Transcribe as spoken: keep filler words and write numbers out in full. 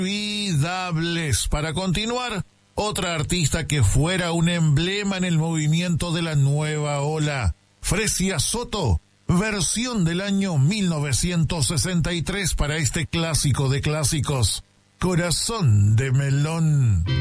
Inolvidables. Para continuar, otra artista que fuera un emblema en el movimiento de la nueva ola, Fresia Soto, versión del año mil novecientos sesenta y tres para este clásico de clásicos, Corazón de Melón.